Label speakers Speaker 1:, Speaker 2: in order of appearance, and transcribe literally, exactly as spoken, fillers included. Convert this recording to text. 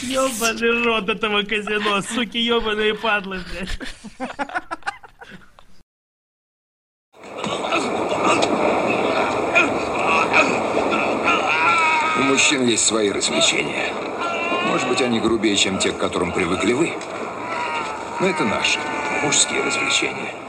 Speaker 1: Ёбаный рот этого казино, суки ёбаные падлы, блядь.
Speaker 2: У мужчин есть свои развлечения. Может быть, они грубее, чем те, к которым привыкли вы. Но это наши мужские развлечения.